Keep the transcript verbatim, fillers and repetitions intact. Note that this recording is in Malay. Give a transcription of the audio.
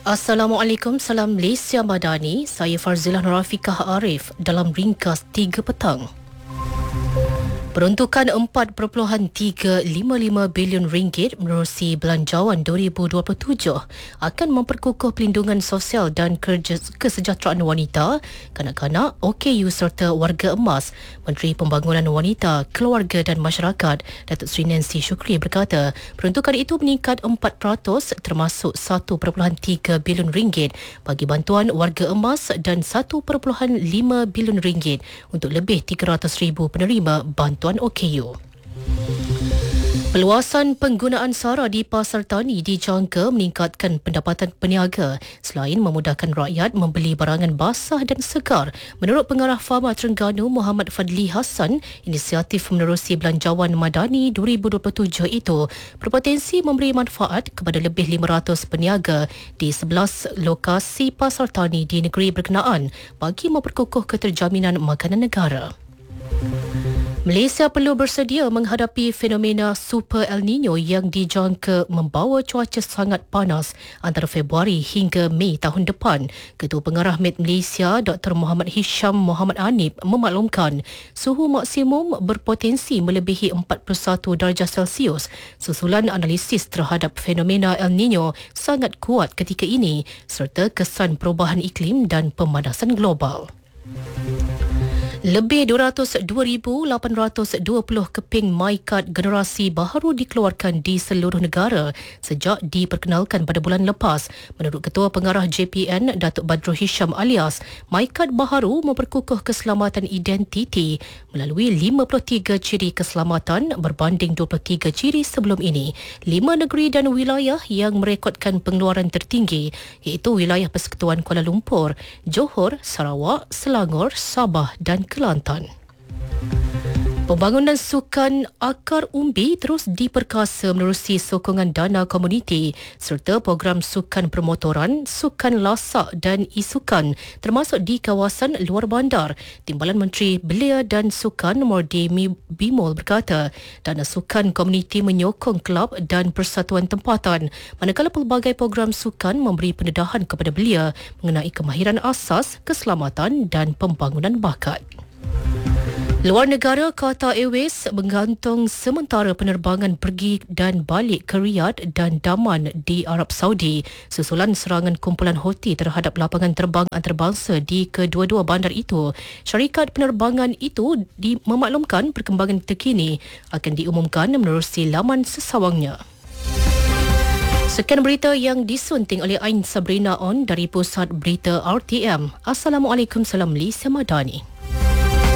Assalamualaikum, salam Malaysia Madani. Saya Farzilah Nurafikah Arif dalam ringkas tiga petang. Peruntukan empat perpuluhan tiga lima lima bilion ringgit menerusi Belanjawan dua ribu dua puluh tujuh akan memperkukuh pelindungan sosial dan kerja kesejahteraan wanita, kanak-kanak, O K U serta warga emas. Menteri Pembangunan Wanita, Keluarga dan Masyarakat, Datuk Seri Nancy Shukri berkata, peruntukan itu meningkat empat peratus termasuk satu perpuluhan tiga bilion ringgit bagi bantuan warga emas dan satu perpuluhan lima bilion ringgit untuk lebih tiga ratus ribu penerima bantuan O K U. Peluasan penggunaan SARA di pasar tani dijangka meningkatkan pendapatan peniaga selain memudahkan rakyat membeli barangan basah dan segar. Menurut Pengarah Fama Terengganu Muhammad Fadli Hassan, inisiatif menerusi Belanjawan Madani dua ribu dua puluh tujuh itu berpotensi memberi manfaat kepada lebih lima ratus peniaga di sebelas lokasi pasar tani di negeri berkenaan bagi memperkukuh keterjaminan makanan negara. Malaysia perlu bersedia menghadapi fenomena Super El Nino yang dijangka membawa cuaca sangat panas antara Februari hingga Mei tahun depan. Ketua Pengarah Met Malaysia Doktor Muhammad Hisham Muhammad Anib memaklumkan suhu maksimum berpotensi melebihi empat puluh satu darjah Celsius susulan analisis terhadap fenomena El Nino sangat kuat ketika ini serta kesan perubahan iklim dan pemanasan global. Lebih dua ratus dua ribu lapan ratus dua puluh keping MyCard generasi baharu dikeluarkan di seluruh negara sejak diperkenalkan pada bulan lepas. Menurut Ketua Pengarah J P N, Datuk Badrul Hisham alias, MyCard baharu memperkukuh keselamatan identiti melalui lima puluh tiga ciri keselamatan berbanding dua puluh tiga ciri sebelum ini. Lima negeri dan wilayah yang merekodkan pengeluaran tertinggi iaitu wilayah Persekutuan Kuala Lumpur, Johor, Sarawak, Selangor, Sabah dan Kelantan. Pembangunan sukan akar umbi terus diperkasa menerusi sokongan dana komuniti serta program sukan permotoran, sukan lasak dan isukan termasuk di kawasan luar bandar. Timbalan Menteri Belia dan Sukan Mordi Bimol berkata, dana sukan komuniti menyokong kelab dan persatuan tempatan, manakala pelbagai program sukan memberi pendedahan kepada belia mengenai kemahiran asas, keselamatan dan pembangunan bakat. Luar negara, Qatar Airways menggantung sementara penerbangan pergi dan balik ke Riyadh dan Daman di Arab Saudi susulan serangan kumpulan Houthi terhadap lapangan terbang antarabangsa di kedua-dua bandar itu. Syarikat penerbangan itu di- memaklumkan perkembangan terkini akan diumumkan menerusi laman sesawangnya. Sekian berita yang disunting oleh Ain Sabrina On dari Pusat Berita R T M. Assalamualaikum, salam Malaysia Madani.